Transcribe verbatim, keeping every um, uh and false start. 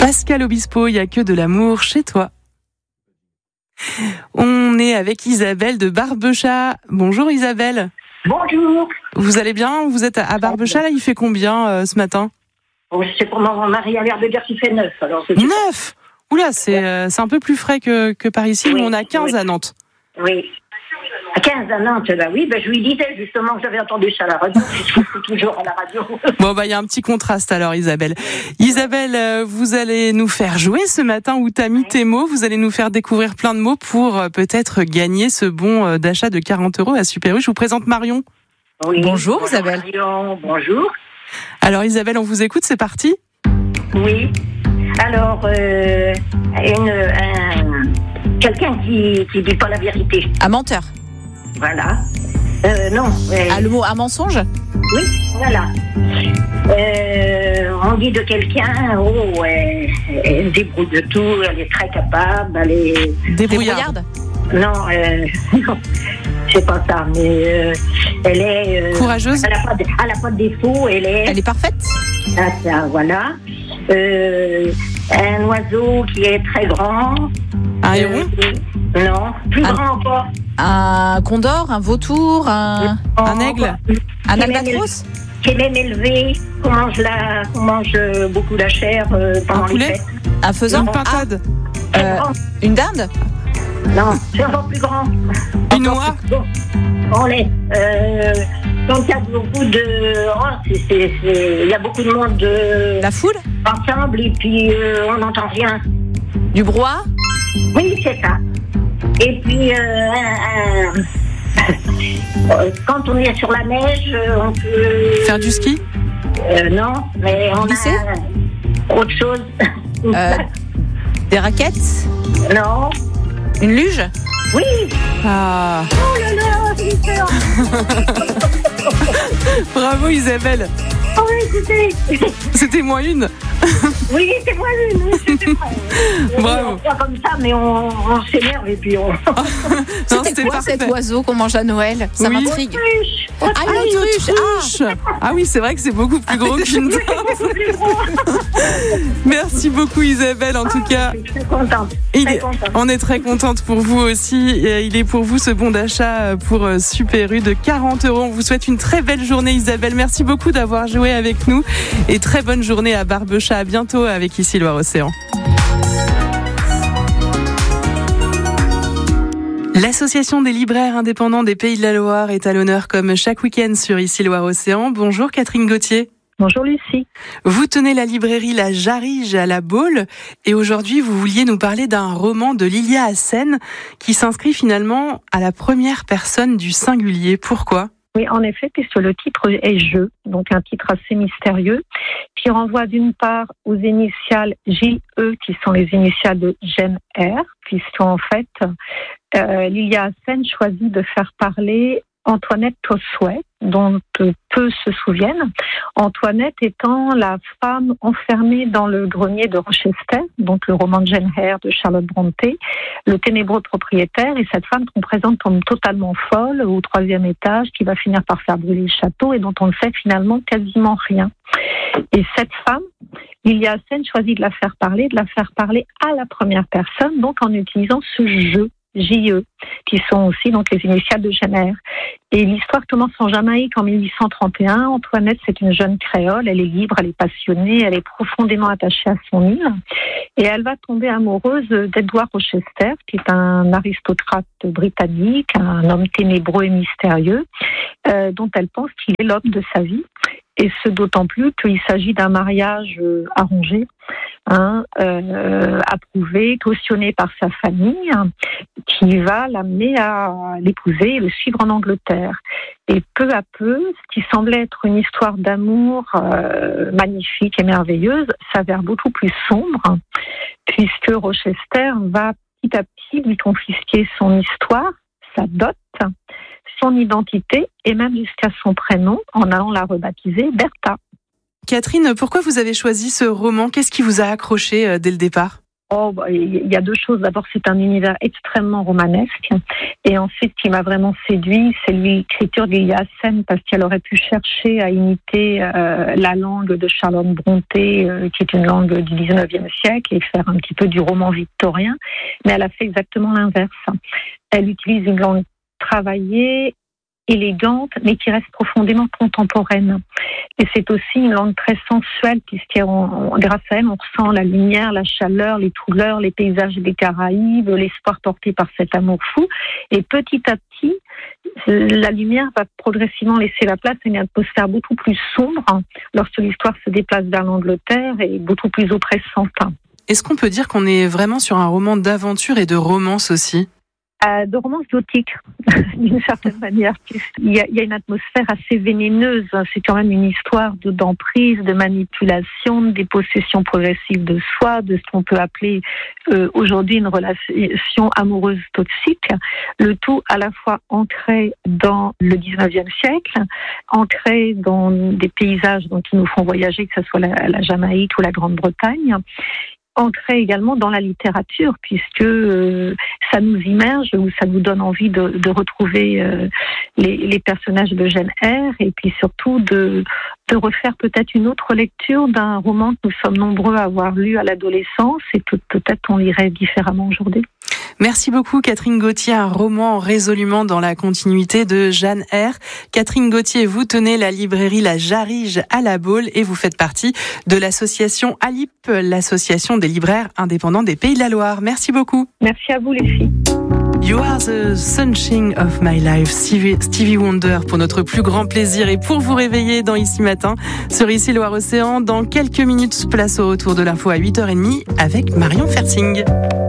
Pascal Obispo, il n'y a que de l'amour chez toi. On est avec Isabelle de Barbechat. Bonjour Isabelle. Bonjour. Vous allez bien? Vous êtes à Barbechat, là, il fait combien euh, ce matin? Oh, c'est pour mon mari à l'air de dire qu'il fait neuf. Alors c'est neuf. Oula, c'est, euh, c'est un peu plus frais que, que par ici, oui, où on a quinze oui. à Nantes. Oui. À quinze à Nantes, bah oui, bah je lui disais justement que j'avais entendu ça à la radio, puisque je suis toujours à la radio. Bon, bah, il y a un petit contraste alors, Isabelle. Isabelle, euh, vous allez nous faire jouer ce matin où t'as mis tes mots. Vous allez nous faire découvrir plein de mots pour euh, peut-être gagner ce bon euh, d'achat de quarante euros à Super U. Je vous présente Marion. Oui. Bonjour, Isabelle. Marion, bonjour. Alors Isabelle, on vous écoute, c'est parti. Oui. Alors, euh, une, un, quelqu'un qui qui dit pas la vérité. Un menteur. Voilà. Euh, non. Euh, Ah, le mot un mensonge. Oui, voilà. Euh, on dit de quelqu'un, oh, elle, elle débrouille de tout, elle est très capable, elle est... Débrouillarde. Non, euh, non, c'est pas ça, mais euh, elle est... Euh, Courageuse. Elle n'a pas, de, elle a pas de défaut, elle est... Elle est parfaite. Ah, ça, voilà. Euh, un oiseau qui est très grand. Un héron. Euh, Non, plus Un- grand encore. Un condor, un vautour, un, Un aigle. un Qui est même albatros. élevé- Qui est même élevé, qu'on mange, la, qu'on mange euh, beaucoup la chair euh, pendant Un les poulet. fêtes. Un faisan. Une pintade. Ah, euh, une dinde. Non, c'est encore plus grand. Une noix. Bon, on est. Euh, donc il y a beaucoup de. Oh, c'est, c'est, c'est, il y a beaucoup de monde de, La foule. ensemble et puis euh, on n'entend rien. Du brouhaha. Oui, c'est ça. Et puis euh, un- un- euh, quand on est sur la neige, euh, on peut. Faire du ski. Euh, non, mais on Glisser. a autre chose. Une Euh, plaque. Des raquettes. Non. Une luge. Oui. Ah. Oh là là, j'ai peur. Bravo Isabelle. Oh, écoutez. C'était moins une. Oui, c'est moi une. Oui, c'était vrai. Bravo. On fait comme ça, mais on, on s'énerve et puis on. Non, C'était c'était quoi parfait. cet oiseau qu'on mange à Noël? Ça Oui. m'intrigue. Autruche. Ah, une Ah, une autruche. autruche. Ah oui, c'est vrai que c'est beaucoup plus gros qu'une dinde. Beaucoup plus gros. Merci beaucoup Isabelle, en tout cas. Je suis très contente. Il Très est- contente. on est très contente pour vous aussi. Et il est pour vous ce bon d'achat pour Super U de quarante euros. On vous souhaite une très belle journée Isabelle. Merci beaucoup d'avoir joué avec nous. Et très bonne journée à Barbechat. À bientôt avec Ici Loire-Océan. L'association des libraires indépendants des Pays de la Loire est à l'honneur comme chaque week-end sur Ici Loire-Océan. Bonjour Catherine Gauthier. Bonjour Lucie. Vous tenez la librairie La Jarige à La Baule et aujourd'hui vous vouliez nous parler d'un roman de Lilia Hassen qui s'inscrit finalement à la première personne du singulier. Pourquoi ? Oui, en effet, puisque le titre est « Je », donc un titre assez mystérieux, qui renvoie d'une part aux initiales J E, qui sont les initiales de Jane Eyre, puisqu'en fait, euh, Lilia Hassen choisit de faire parler Antoinette Tossuet, dont peu se souviennent. Antoinette étant la femme enfermée dans le grenier de Rochester, donc le roman de Jane Eyre de Charlotte Brontë, le ténébreux propriétaire, et cette femme qu'on présente comme totalement folle au troisième étage, qui va finir par faire brûler le château et dont on ne sait finalement quasiment rien. Et cette femme, Lilia Hassen choisit de la faire parler, de la faire parler à la première personne, donc en utilisant ce jeu. J E, qui sont aussi donc les initiales de Jane Eyre. Et l'histoire commence en Jamaïque en mille huit cent trente et un. Antoinette, c'est une jeune créole, elle est libre, elle est passionnée, elle est profondément attachée à son île. Et elle va tomber amoureuse d'Edward Rochester, qui est un aristocrate britannique, un homme ténébreux et mystérieux, euh, dont elle pense qu'il est l'homme de sa vie. Et ce d'autant plus qu'il s'agit d'un mariage euh, arrangé, hein, euh, approuvé, cautionné par sa famille, hein, qui va l'amener à l'épouser et le suivre en Angleterre. Et peu à peu, ce qui semblait être une histoire d'amour euh, magnifique et merveilleuse s'avère beaucoup plus sombre, puisque Rochester va petit à petit lui confisquer son histoire, sa dot, son identité et même jusqu'à son prénom en allant la rebaptiser Bertha. Catherine, pourquoi vous avez choisi ce roman ? Qu'est-ce qui vous a accroché dès le départ ? Oh, bah, il y a deux choses. D'abord, c'est un univers extrêmement romanesque. Et ensuite, ce qui m'a vraiment séduit, c'est l'écriture d'Elia Sen, parce qu'elle aurait pu chercher à imiter euh, la langue de Charlotte Brontë, euh, qui est une langue du dix-neuvième siècle, et faire un petit peu du roman victorien. Mais elle a fait exactement l'inverse. Elle utilise une langue travaillée, élégante, mais qui reste profondément contemporaine. Et c'est aussi une langue très sensuelle, puisque grâce à elle, on ressent la lumière, la chaleur, les couleurs, les paysages des Caraïbes, l'espoir porté par cet amour fou. Et petit à petit, la lumière va progressivement laisser la place à une atmosphère beaucoup plus sombre lorsque l'histoire se déplace vers l'Angleterre et beaucoup plus oppressante. Est-ce qu'on peut dire qu'on est vraiment sur un roman d'aventure et de romance aussi ? Euh, de romance gothique, d'une certaine manière. Il y, a, il y a une atmosphère assez vénéneuse. C'est quand même une histoire de, d'emprise, de manipulation, de dépossession progressive de soi, de ce qu'on peut appeler euh, aujourd'hui une relation amoureuse toxique. Le tout à la fois ancré dans le dix-neuvième siècle, ancré dans des paysages donc, qui nous font voyager, que ce soit la, la Jamaïque ou la Grande-Bretagne, ancré également dans la littérature, puisque euh, ça nous immerge ou ça nous donne envie de, de retrouver euh, les, les personnages de Jane Eyre, et puis surtout de, de refaire peut-être une autre lecture d'un roman que nous sommes nombreux à avoir lu à l'adolescence et que peut-être on lirait différemment aujourd'hui. Merci beaucoup Catherine Gauthier, un roman résolument dans la continuité de Jane Eyre. Catherine Gauthier, vous tenez la librairie La Jarige à La Baule et vous faites partie de l'association ALIP, l'association des libraires indépendants des Pays de la Loire. Merci beaucoup. Merci à vous les filles. You are the sunshine of my life, Stevie, Stevie Wonder, pour notre plus grand plaisir et pour vous réveiller dans Ici Matin sur Ici Loire-Océan. Dans quelques minutes, place au retour de l'info à huit heures trente avec Marion Fersing.